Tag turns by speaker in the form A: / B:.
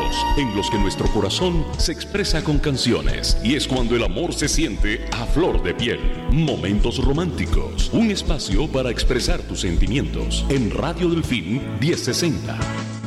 A: en los que nuestro corazón se expresa con canciones y es cuando el amor se siente a flor de piel. Momentos románticos, un espacio para expresar tus sentimientos en Radio Delfín 1060.